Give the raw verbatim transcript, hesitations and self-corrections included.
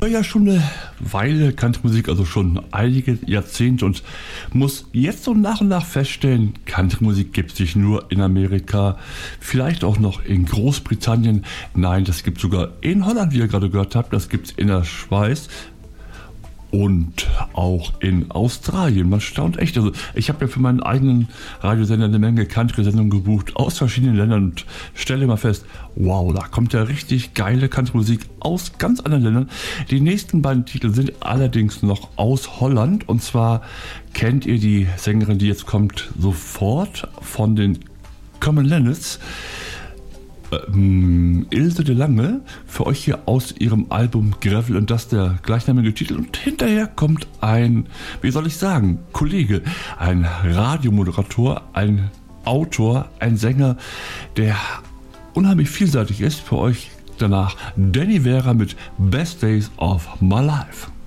höre ja schon eine Weile Country-Musik, also schon einige Jahrzehnte, und muss jetzt so nach und nach feststellen, Country-Musik gibt es nicht nur in Amerika, vielleicht auch noch in Großbritannien. Nein, das gibt es sogar in Holland, wie ihr gerade gehört habt, das gibt es in der Schweiz und auch in Australien. Man staunt echt. Also ich habe ja für meinen eigenen Radiosender eine Menge Country-Sendungen gebucht aus verschiedenen Ländern und stelle mal fest, wow, da kommt ja richtig geile Country-Musik aus ganz anderen Ländern. Die nächsten beiden Titel sind allerdings noch aus Holland, und zwar kennt ihr die Sängerin, die jetzt kommt, sofort von den Common Linnets. Ähm, Ilse de Lange, für euch hier aus ihrem Album Gravel, und das der gleichnamige Titel. Und hinterher kommt ein, wie soll ich sagen, Kollege, ein Radiomoderator, ein Autor, ein Sänger, der unheimlich vielseitig ist. Für euch danach Danny Vera mit Best Days of My Life.